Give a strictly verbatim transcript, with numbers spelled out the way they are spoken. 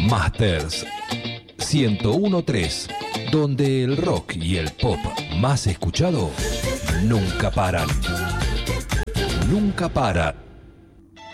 Masters ciento uno punto tres, donde el rock y el pop más escuchado nunca paran. Nunca para